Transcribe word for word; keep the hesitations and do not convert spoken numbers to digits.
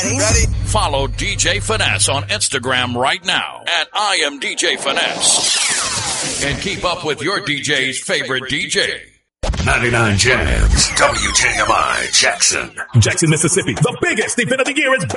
Ready? Ready? Follow D J Finesse on Instagram right now at I am D J Finesse. And keep up with your D J's favorite D J. ninety-nine Jams, W J M I, Jackson. Jackson, Mississippi. The biggest event of the year is